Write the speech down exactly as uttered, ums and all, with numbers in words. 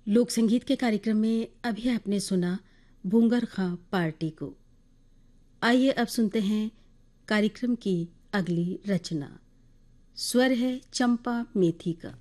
लोक संगीत के कार्यक्रम में अभी आपने सुना भूंगर खां पार्टी को। आइए अब सुनते हैं कार्यक्रम की अगली रचना। स्वर है चंपा मेथी का।